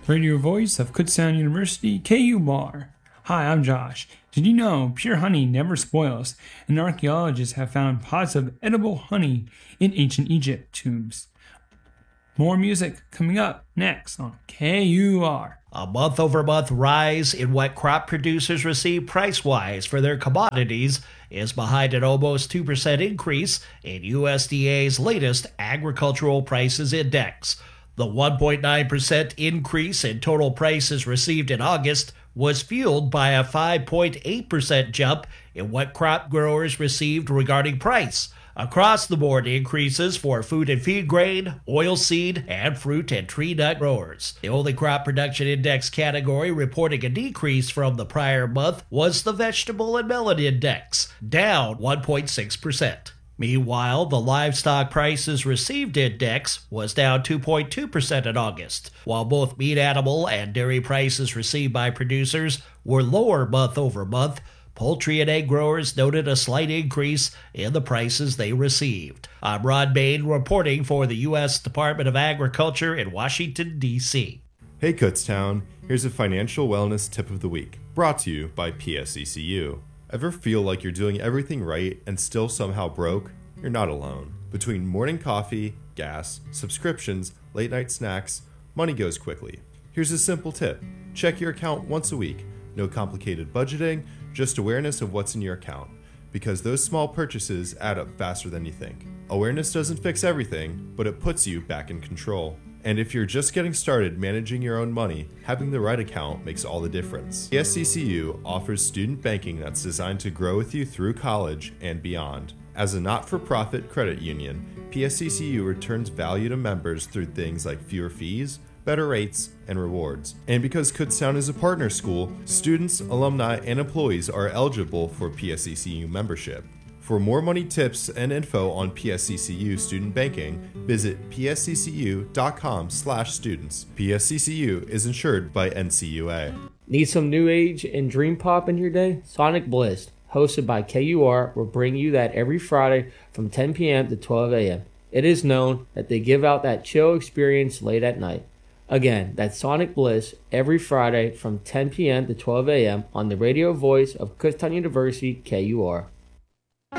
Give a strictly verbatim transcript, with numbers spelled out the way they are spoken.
Radio voice of Kutztown University, K U R. Hi, I'm Josh. Did you know pure honey never spoils, and archaeologists have found pods of edible honey in ancient Egypt tombs? More music coming up next on K U R. A month-over-month rise in what crop producers receive price-wise for their commodities is behind an almost two percent increase in U S D A's latest Agricultural Prices Index. The one point nine percent increase in total prices received in August was fueled by a five point eight percent jump in what crop growers received regarding price. Across-the-board increases for food and feed grain, oilseed, and fruit and tree nut growers. The only crop production index category reporting a decrease from the prior month was the vegetable and melon index, down one point six percent. Meanwhile, the livestock prices received index was down two point two percent in August, while both meat animal and dairy prices received by producers were lower month over month. Poultry and egg growers noted a slight increase in the prices they received. I'm Rod Bain reporting for the U S Department of Agriculture in Washington, D C Hey Kutztown, here's a financial wellness tip of the week, brought to you by P S E C U. Ever feel like you're doing everything right and still somehow broke? You're not alone. Between morning coffee, gas, subscriptions, late night snacks, money goes quickly. Here's a simple tip. Check your account once a week. No complicated budgeting, just awareness of what's in your account. Because those small purchases add up faster than you think. Awareness doesn't fix everything, but it puts you back in control. And if you're just getting started managing your own money, having the right account makes all the difference. P S E C U offers student banking that's designed to grow with you through college and beyond. As a not-for-profit credit union, P S E C U returns value to members through things like fewer fees, better rates, and rewards. And because Kutztown is a partner school, students, alumni, and employees are eligible for P S E C U membership. For more money tips and info on P S E C U student banking, visit p s e c u dot com slash students. P S E C U is insured by N C U A. Need some new age and dream pop in your day? Sonic Bliss, hosted by K U R, will bring you that every Friday from ten p.m. to twelve a.m. It is known that they give out that chill experience late at night. Again, that's Sonic Bliss every Friday from ten p.m. to twelve a.m. on the radio voice of Kutztown University, K U R.